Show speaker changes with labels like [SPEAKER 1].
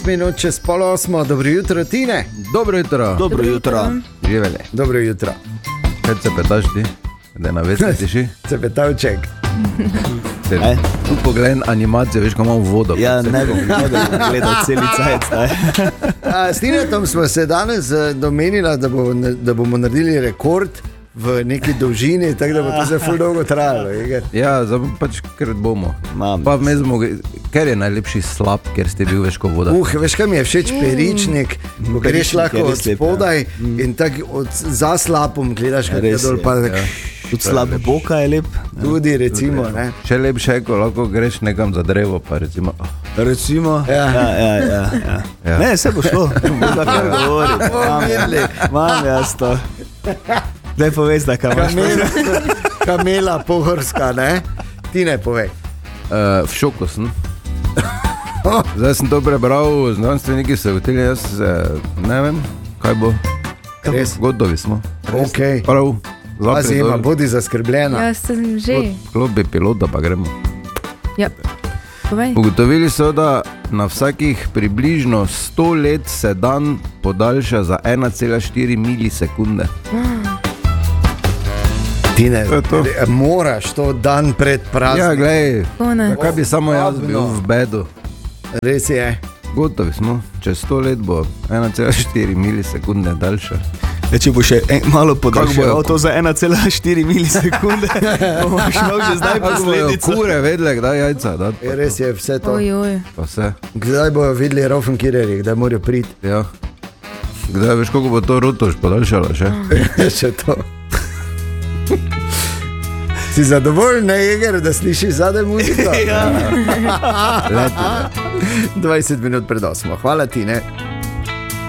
[SPEAKER 1] 5 minut čez 7:30. Dobro jutro, Tine.
[SPEAKER 2] Dobro jutro.
[SPEAKER 3] Dobro jutro.
[SPEAKER 2] Živeli.
[SPEAKER 1] Dobro jutro.
[SPEAKER 2] Kaj se petaš ti? Da na vesti tiši?
[SPEAKER 1] Cepetavček.
[SPEAKER 2] Tu pogledaj animacijo, veš, ko imamo vodo.
[SPEAKER 3] Ja, ne bom gledal celi cajt.
[SPEAKER 1] S Tinetom smo se danes domenili, da bomo naredili rekord v neki dolžini, tako da bo to zelo dolgo trajalo.
[SPEAKER 2] Ja, pač ker bomo.
[SPEAKER 3] Mam.
[SPEAKER 2] Pa mezmo, ker je najlepši slab, ker ste bil veš ko voda.
[SPEAKER 1] Veš, kaj mi je všeč peričnik, ko greš lahko od spodaj in tako za slapom gledaš, kaj je dol.
[SPEAKER 3] Tudi slab boka je lep.
[SPEAKER 1] Tudi recimo, ne.
[SPEAKER 2] Še lepše, ko lahko greš nekam za drevo, pa recimo.
[SPEAKER 3] Ja. Ne, vse bo šlo. Boga kar govori. Mam jaz to. Daj povej, da kam imaš.
[SPEAKER 1] Kamela pohorska, ne? Ti ne povej.
[SPEAKER 2] V šoku sem. Zdaj sem to prebral, znanstveniki so gotili, jaz ne vem, kaj bo.
[SPEAKER 1] Res?
[SPEAKER 2] Gotovi smo.
[SPEAKER 1] Ok.
[SPEAKER 2] Prav.
[SPEAKER 1] Pazi, ima, bodi zaskrbljena.
[SPEAKER 4] Ja, sem že.
[SPEAKER 2] Klopi pilota, pa gremo.
[SPEAKER 4] Ja, povej.
[SPEAKER 2] Ugotovili so, da na vsakih približno 100 let se dan podaljša za 1,4 milisekunde.
[SPEAKER 1] Tine, moraš to dan pred praznikom.
[SPEAKER 2] Ja, glej, kaj bi samo jaz bil v bedu.
[SPEAKER 1] Res je.
[SPEAKER 2] Gotovi smo, čez 100 let bo 1,4 milisekunde daljša.
[SPEAKER 3] Če bo še malo podaljšal to za 1,4 milisekunde, bomo šlo že zdaj posledico.
[SPEAKER 2] Kure vedle, kdaj jajca.
[SPEAKER 1] Res je vse to.
[SPEAKER 2] Pa vse.
[SPEAKER 1] Kdaj bojo videli Raufenkireri, kdaj morajo priti.
[SPEAKER 2] Ja. Kdaj veš, koliko bo to Rutoš podaljšalo še?
[SPEAKER 1] Še to. Si zadovoljen, ne, Jeger, da slišiš zadaj muziko?
[SPEAKER 3] Ja.
[SPEAKER 1] 20 minut pred 8. Hvala ti, ne.